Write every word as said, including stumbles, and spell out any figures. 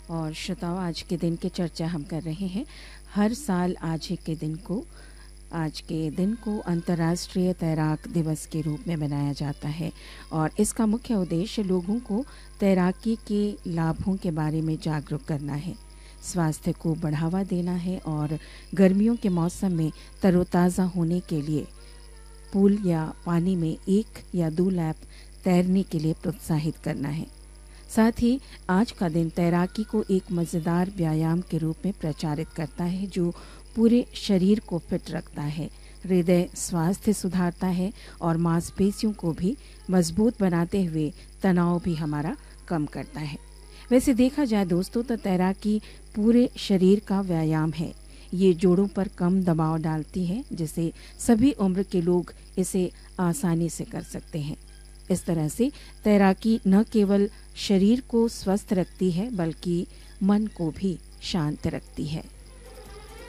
और श्रोताओं, आज के दिन की चर्चा हम कर रहे हैं। हर साल आज ही के दिन को आज के दिन को अंतर्राष्ट्रीय तैराक दिवस के रूप में मनाया जाता है और इसका मुख्य उद्देश्य लोगों को तैराकी के लाभों के बारे में जागरूक करना है, स्वास्थ्य को बढ़ावा देना है और गर्मियों के मौसम में तरोताज़ा होने के लिए पूल या पानी में एक या दो लैप तैरने के लिए प्रोत्साहित करना है। साथ ही आज का दिन तैराकी को एक मज़ेदार व्यायाम के रूप में प्रचारित करता है जो पूरे शरीर को फिट रखता है, हृदय स्वास्थ्य सुधारता है और मांसपेशियों को भी मजबूत बनाते हुए तनाव भी हमारा कम करता है। वैसे देखा जाए दोस्तों तो तैराकी पूरे शरीर का व्यायाम है। ये जोड़ों पर कम दबाव डालती है जिससे सभी उम्र के लोग इसे आसानी से कर सकते हैं। इस तरह से तैराकी न केवल शरीर को स्वस्थ रखती है बल्कि मन को भी शांत रखती है।